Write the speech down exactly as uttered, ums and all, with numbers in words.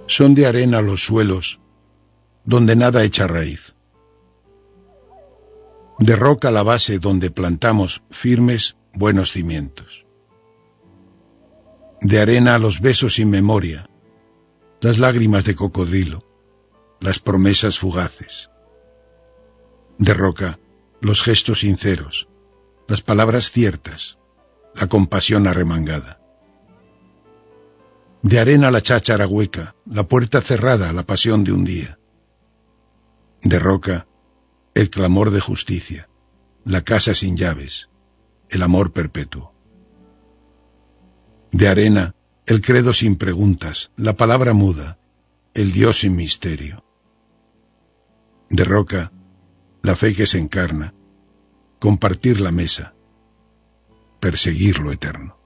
Son de arena los suelos, donde nada echa raíz. De roca la base donde plantamos firmes, buenos cimientos. De arena los besos sin memoria, las lágrimas de cocodrilo, las promesas fugaces. De roca los gestos sinceros, las palabras ciertas, la compasión arremangada. De arena la cháchara hueca, la puerta cerrada, la pasión de un día. De roca, el clamor de justicia, la casa sin llaves, el amor perpetuo. De arena, el credo sin preguntas, la palabra muda, el Dios sin misterio. De roca, la fe que se encarna, compartir la mesa, perseguir lo eterno.